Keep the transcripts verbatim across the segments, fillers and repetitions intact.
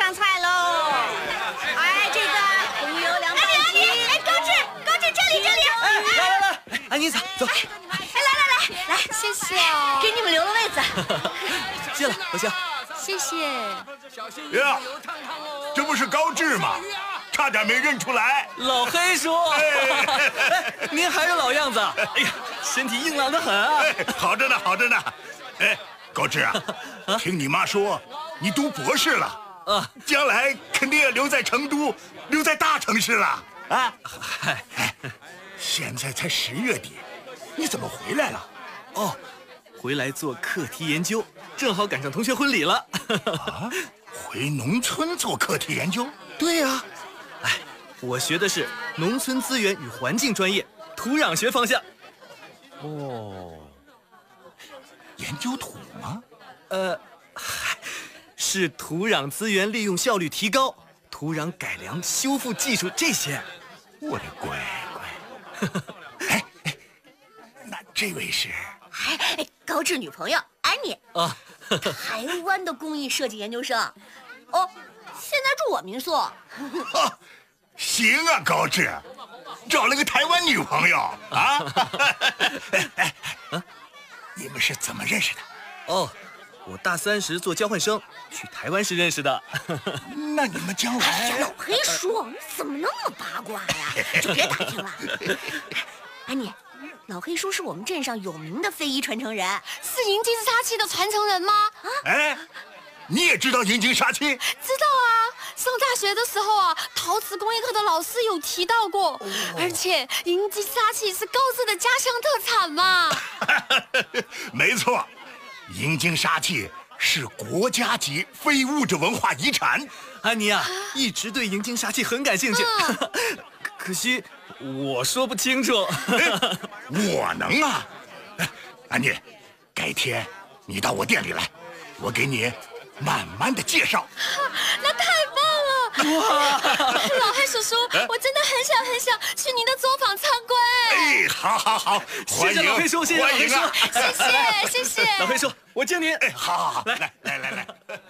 上菜喽！哎，这个红油凉拌鸡。哎，高志，高志，这里，这里。 哎，来来来，安妮嫂，走。 哎，来来来来， 谢谢哦， 给你们留了位子。 谢了，罗香。 谢谢。 呀，这不是高志吗？差点没认出来。 老黑叔，哎，您还是老样子。哎呀，身体硬朗得很啊。 哎，好着呢，好着呢。哎，高志啊，啊听你妈说你读博士了啊，将来肯定要留在成都，留在大城市了啊。 嗨， 哎，现在才十月底，你怎么回来了？ 哦，回来做课题研究，正好赶上同学婚礼了。 啊，回农村做课题研究？ 对呀、啊，哎，我学的是农村资源与环境专业，土壤学方向。 哦，研究土吗？ 呃，嗨，是土壤资源利用效率提高、土壤改良修复技术这些。 我的乖乖！哎哎，那这位是？ 哎，高志女朋友安妮啊， 台湾的工艺设计研究生。哦，现在住我民宿。 啊，行啊，高志，找了个台湾女朋友啊！哎哎啊，你们是怎么认识的？ 哦，我大三时做交换生，去台湾时认识的。 那你们将来…… 哎呀，老黑叔，你怎么那么八卦呀？就别打听了。安妮，老黑叔是我们镇上有名的非遗传承人， 是银金杀气的传承人吗？ 啊， 哎，你也知道银晶杀气？ 知道啊，上大学的时候啊，陶瓷工艺课的老师有提到过，哦、而且银金杀气是高志的家乡特产嘛。 没错，银晶杀气是国家级非物质文化遗产。 安妮啊，一直对银晶杀气很感兴趣，啊、可惜我说不清楚。 我能啊！安妮，改天你到我店里来，我给你慢慢的介绍。 那太棒了！哇，老黑叔叔，我真的很想很想去您的作坊参观。 哎，好好好， 谢谢老黑叔，谢谢老黑叔， 啊、谢谢谢谢。 老黑叔，我敬您。 哎，好好好， 来来来来来。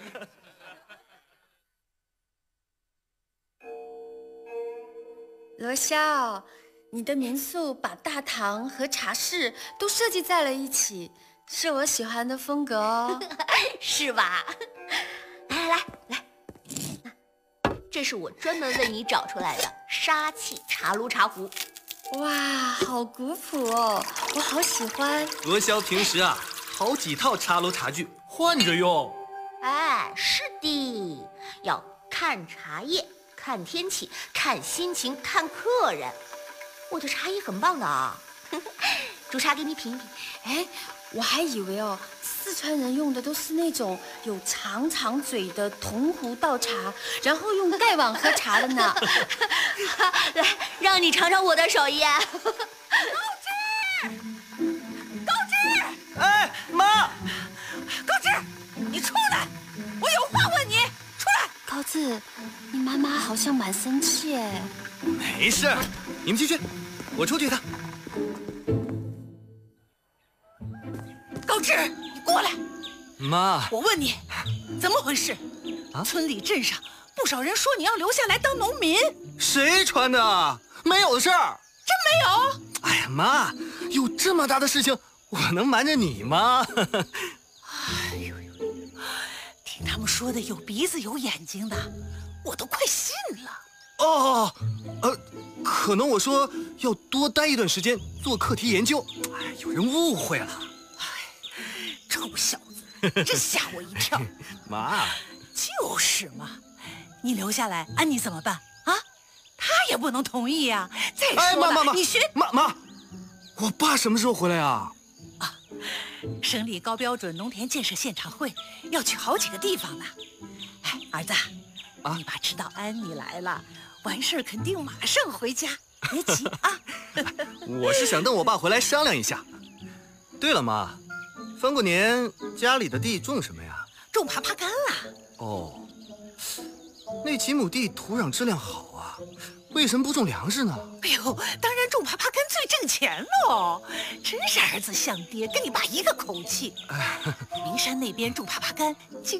罗霄，你的民宿把大堂和茶室都设计在了一起，是我喜欢的风格哦。 是吧？来来来来，这是我专门为你找出来的杀气茶炉茶壶。 哇，好古朴哦，我好喜欢。 罗霄平时啊，好几套茶楼茶具换着用。 哎，是的，要看茶叶。看天气，看心情，看客人。我的茶叶很棒的啊，煮茶给你品一品。 哎，我还以为哦，四川人用的都是那种有长长嘴的铜壶倒茶，然后用盖碗喝茶的呢。 来，让你尝尝我的手艺。高志，高志， 哎，妈， 高志，你出来，我有话问你。 高志，你妈妈好像蛮生气哎。 没事，你们继续，我出去一趟。 高志，你过来。 妈， 我问你，怎么回事？啊，村里镇上不少人说你要留下来当农民。 谁传的？没有的事儿。 真没有？ 哎呀，妈，有这么大的事情，我能瞒着你吗？ 哎呦。他们说的有鼻子有眼睛的，我都快信了。 哦，呃，可能我说要多待一段时间做课题研究，哎，有人误会了。 哎，臭小子，真吓我一跳。 妈， 就是嘛，你留下来，安妮怎么办啊？他也不能同意呀、啊。再说了， 哎、妈妈妈你学妈妈，我爸什么时候回来啊？ 啊，省里高标准农田建设现场会要去好几个地方呢。哎，儿子，啊，你爸知道安妮来了，完事儿肯定马上回家，别急啊。 我是想等我爸回来商量一下。对了，妈，翻过年家里的地种什么呀？ 种耙耙柑啊。 哦，那几亩地土壤质量好啊，为什么不种粮食呢？ 哎呦，当然种耙耙柑最挣钱喽！真是儿子像爹，跟你爸一个口气。名山那边种耙耙柑。